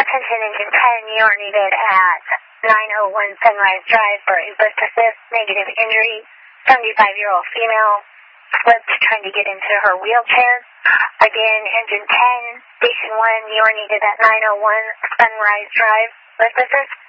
Attention Engine 10, you are needed at 901 Sunrise Drive for a burst assist, negative injury, 75-year-old female, slipped trying to get into her wheelchair. Again, Engine 10, Station 1, you are needed at 901 Sunrise Drive, burst assist.